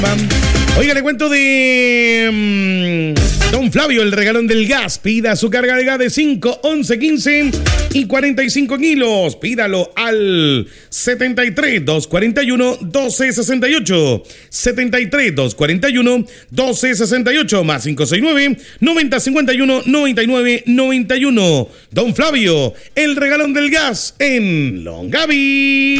Oiga, le cuento de Don Flavio, el regalón del gas. Pida su carga de gas de 5, 11, 15 y 45 kilos. Pídalo al 73 241 1268. 73 241 1268 más 569 90 51 99 91. Don Flavio, el regalón del gas en Longaví.